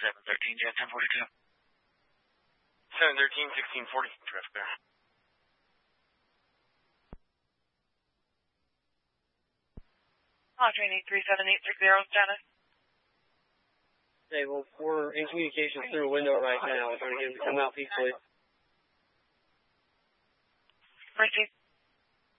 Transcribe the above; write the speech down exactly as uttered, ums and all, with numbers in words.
seven thirteen, Jet ten forty-two. seven thirteen, sixteen forty, traffic there. Train eight three seven eight six zero, status. Hey, well, we're in communication through a window right now. We're trying to get him to come out peacefully. Proceed.